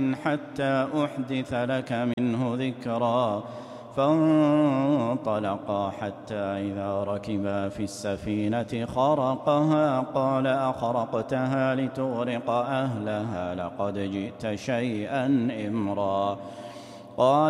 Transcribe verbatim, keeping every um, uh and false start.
حتى أحدث لك منه ذكرا. فانطلقا حتى إذا ركبا في السفينة خرقها قال أخرقتها لتغرق أهلها لقد جئت شيئا إمرا. قال